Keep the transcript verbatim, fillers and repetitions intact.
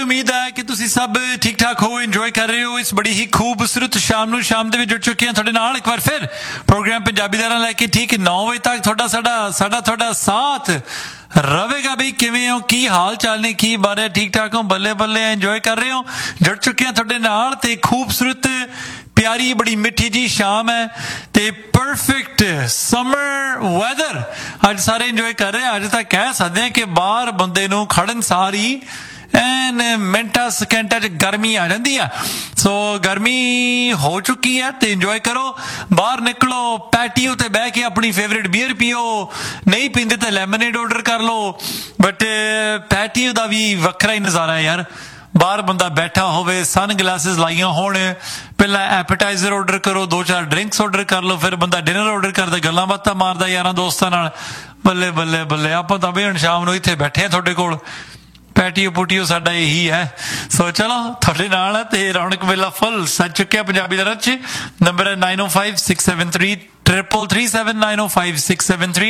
उम्मीद है कि तुसी सब ठीक ठाक हो, इंजॉय कर रहे हो इस बड़ी ही खूबसूरत शाम ਨੂੰ ਸ਼ਾਮ ਦੇ ਵਿੱਚ ਜੁੜ ਚੁੱਕੇ ਹਾਂ ਤੁਹਾਡੇ ਨਾਲ ਇੱਕ ਵਾਰ ਫਿਰ ਪ੍ਰੋਗਰਾਮ ਪੰਜਾਬੀ ਦਾ ਲੈ ਕੇ ਠੀਕ ਨੌ ਵਜੇ ਤੱਕ ਤੁਹਾਡਾ ਸਾਡਾ ਸਾਡਾ ਤੁਹਾਡਾ ਸਾਥ ਰਹੇਗਾ। ਬਈ ਕਿਵੇਂ ਹੋ, ਕੀ ਹਾਲ ਚਾਲ ਨੇ, ਕੀ ਬਾਰੇ ਠੀਕ ਠਾਕ ਹੋ, ਬੱਲੇ ਬੱਲੇ ਇੰਜॉय कर रहे हो, ਜੁੜ ਚੁੱਕੇ ਹਾਂ ਤੁਹਾਡੇ ਨਾਲ ਤੇ ਖੂਬਸੂਰਤ प्यारी बड़ी मिठी जी शाम है ते परफेक्ट समर वैदर अज सारे इंजॉय कर रहे हैं। अज तक कह सकते हैं कि बाहर बंदे नूं खड़न सारी एन मिनटा सकेंटा च गर्मी आ जाती है। सो गर्मी हो चुकी है तो इंजॉय करो, बाहर निकलो, पैटियो ते बह के अपनी फेवरेट बीयर पियो, नहीं पींदे तो लेमनेड ऑर्डर कर लो। बट पैटियो का भी वखरा ही नज़ारा है यार, बाहर बंदा बैठा होवे, सन ग्लासेस लाइया होण, पहला एपेटाइजर ऑर्डर करो, दो चार ड्रिंक्स ऑर्डर कर लो, फिर बंदा डिनर ऑर्डर करदा, गल्लां बातां मारदा यारां दोस्तां नाल। बल्ले बल्ले बल्ले आपां तां भी हुण शाम नूं इत्थे बैठे तुहाडे कोल, पैटियो पुटियो साडा यही है। सो चलो तुहाडे नाल ते रौनक मेला फुल सज चुक्या पंजाबी दा रच। नंबर है नाइन ओ five six seven three triple three seven nine ओ फाइव सिक्स सैवन थ्री